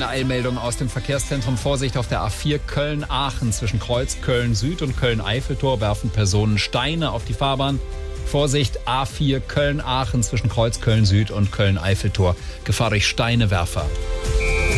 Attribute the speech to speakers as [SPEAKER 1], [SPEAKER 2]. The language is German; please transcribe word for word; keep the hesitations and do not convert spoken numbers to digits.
[SPEAKER 1] Eilmeldung aus dem Verkehrszentrum. Vorsicht auf der A vier Köln-Aachen zwischen Kreuz Köln-Süd und Köln-Eiffeltor werfen Personen Steine auf die Fahrbahn. Vorsicht A vier Köln-Aachen zwischen Kreuz Köln-Süd und Köln-Eiffeltor. Gefahr durch Steinewerfer.